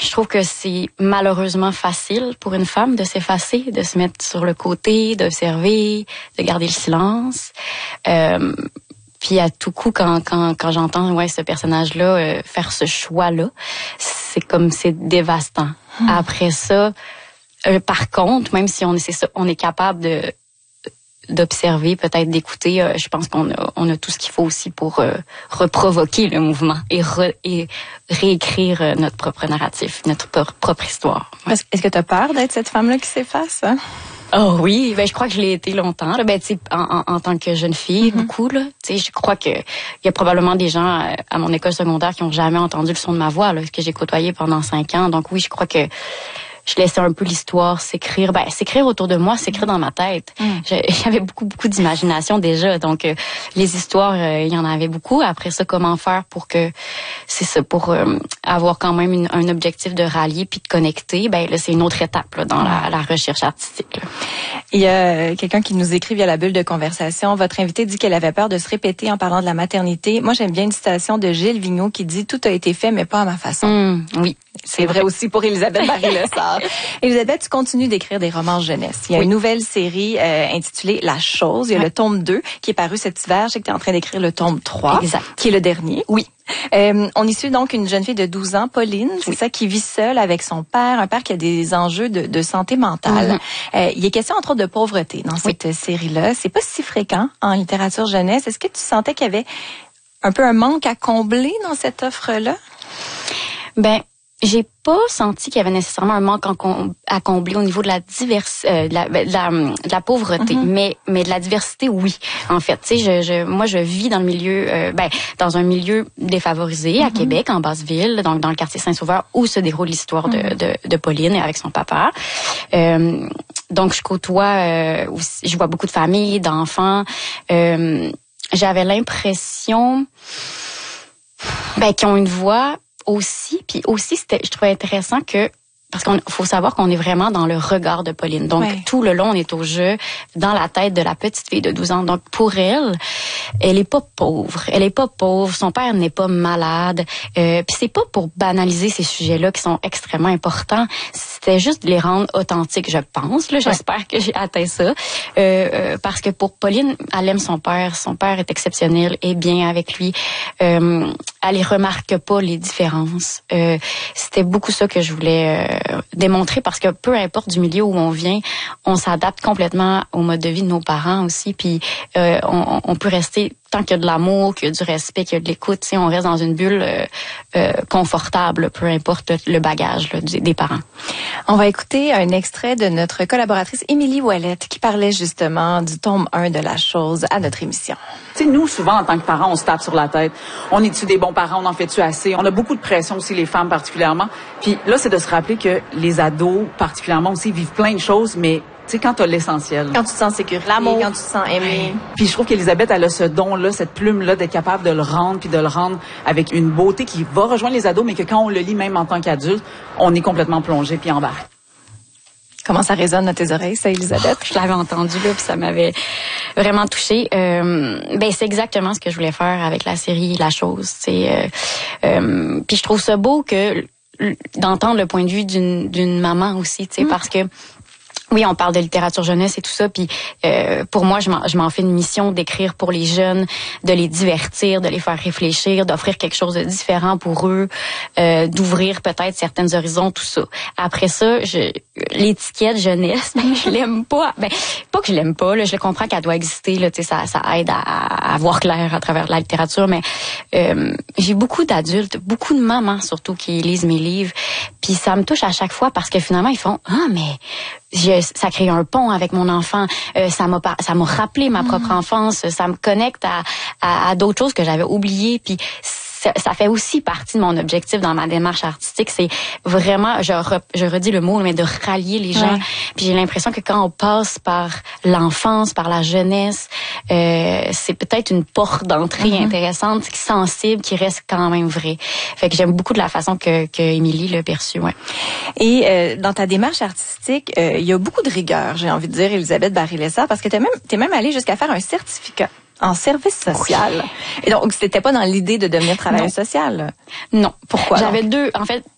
Je trouve que c'est malheureusement facile pour une femme de s'effacer, de se mettre sur le côté, d'observer, de garder le silence. Puis à tout coup, quand j'entends ce personnage-là faire ce choix-là, c'est dévastant. Après ça, par contre, même si on est capable d'observer, peut-être d'écouter, je pense qu'on a tout ce qu'il faut aussi pour reprovoquer le mouvement et réécrire notre propre narratif, notre propre histoire. Ouais. Est-ce que tu as peur d'être cette femme-là qui s'efface? Hein? Oh oui, je crois que je l'ai été longtemps. Là. Tu sais, en tant que jeune fille, beaucoup là. Tu sais, je crois que il y a probablement des gens à mon école secondaire qui ont jamais entendu le son de ma voix, là, que j'ai côtoyé pendant 5 ans. Donc oui, je crois que je laissais un peu l'histoire s'écrire. S'écrire autour de moi, s'écrire dans ma tête. J'avais beaucoup d'imagination déjà. Donc, les histoires, il y en avait beaucoup. Après ça, comment faire pour avoir quand même un objectif de rallier puis de connecter. Là, c'est une autre étape là, dans la recherche artistique. Là. Il y a quelqu'un qui nous écrit via la bulle de conversation. Votre invitée dit qu'elle avait peur de se répéter en parlant de la maternité. Moi, j'aime bien une citation de Gilles Vigneault qui dit « Tout a été fait, mais pas à ma façon ». Oui. C'est vrai aussi pour Elisabeth Barré-Lessard. Elisabeth, tu continues d'écrire des romans jeunesse. Il y a une nouvelle série intitulée La Chose. Il y a le tome 2 qui est paru cet hiver. Je sais que tu es en train d'écrire le tome 3, qui est le dernier. Oui. On y suit donc une jeune fille de 12 ans, Pauline, c'est ça, qui vit seule avec son père, un père qui a des enjeux de santé mentale. Il est question entre autres de pauvreté dans cette série-là. C'est pas si fréquent en littérature jeunesse. Est-ce que tu sentais qu'il y avait un peu un manque à combler dans cette offre-là? J'ai pas senti qu'il y avait nécessairement un manque à combler au niveau de la de la pauvreté, mais de la diversité, oui. En fait, tu sais, moi je vis dans le milieu, dans un milieu défavorisé à Québec, en Basse-Ville, donc dans le quartier Saint-Sauveur, où se déroule l'histoire de Pauline avec son papa. Donc je côtoie, je vois beaucoup de familles, d'enfants. J'avais l'impression, qu'ils ont une voix. Puis aussi, je trouvais intéressant que, parce qu'il faut savoir qu'on est vraiment dans le regard de Pauline. Donc, tout le long, on est au jeu, dans la tête de la petite fille de 12 ans. Donc, pour elle est pas pauvre. Elle est pas pauvre. Son père n'est pas malade. Puis c'est pas pour banaliser ces sujets-là qui sont extrêmement importants. C'était juste de les rendre authentiques, je pense. Là, j'espère que j'ai atteint ça. Parce que pour Pauline, elle aime son père. Son père est exceptionnel, est bien avec lui. Elle les remarque pas, les différences. C'était beaucoup ça que je voulais démontrer, parce que peu importe du milieu où on vient, on s'adapte complètement au mode de vie de nos parents aussi, puis on peut rester, tant qu'il y a de l'amour, qu'il y a du respect, qu'il y a de l'écoute, tu sais, on reste dans une bulle confortable, peu importe le bagage là, des parents. On va écouter un extrait de notre collaboratrice Émilie Ouellette qui parlait justement du tome 1 de La Chose à notre émission. Tu sais, nous, souvent, en tant que parents, on se tape sur la tête. On est-tu des bons parents? On en fait-tu assez? On a beaucoup de pression aussi, les femmes particulièrement. Puis là, c'est de se rappeler que les ados, particulièrement aussi, vivent plein de choses, mais tu sais, quand t'as l'essentiel. Quand tu te sens sécurité, l'amour, quand tu te sens aimé. Puis je trouve qu'Elisabeth, elle a ce don-là, cette plume-là, d'être capable de le rendre, puis de le rendre avec une beauté qui va rejoindre les ados, mais que quand on le lit, même en tant qu'adulte, on est complètement plongé puis embarqué. Comment ça résonne dans tes oreilles, ça, Elisabeth? Je l'avais entendu, là, puis ça m'avait vraiment touchée. C'est exactement ce que je voulais faire avec la série La Chose. Puis je trouve ça beau que d'entendre le point de vue d'une maman aussi, tu sais, parce que oui, on parle de littérature jeunesse et tout ça, puis pour moi, je m'en fais une mission d'écrire pour les jeunes, de les divertir, de les faire réfléchir, d'offrir quelque chose de différent pour eux, d'ouvrir peut-être certains horizons, tout ça. Après ça, l'étiquette jeunesse, je l'aime pas. Pas que je l'aime pas, là, je comprends qu'elle doit exister, là, tu sais, ça aide à voir clair à travers la littérature, mais j'ai beaucoup d'adultes, beaucoup de mamans surtout qui lisent mes livres, puis ça me touche à chaque fois parce que finalement ils font ça crée un pont avec mon enfant, ça m'a rappelé ma propre enfance, ça me connecte à d'autres choses que j'avais oubliées, puis ça fait aussi partie de mon objectif dans ma démarche artistique, c'est vraiment, je redis le mot, mais de rallier les gens. Puis j'ai l'impression que quand on passe par l'enfance, par la jeunesse, c'est peut-être une porte d'entrée intéressante, sensible, qui reste quand même vraie. Fait que j'aime beaucoup de la façon que Émilie l'a perçue. Ouais. Et dans ta démarche artistique, il y a beaucoup de rigueur, j'ai envie de dire, Elisabeth Barré-Lessard, parce que t'es même allée jusqu'à faire un certificat en service social. Oui. Et donc, c'était pas dans l'idée de devenir travailleuse sociale? Non. Pourquoi? J'avais deux. En fait,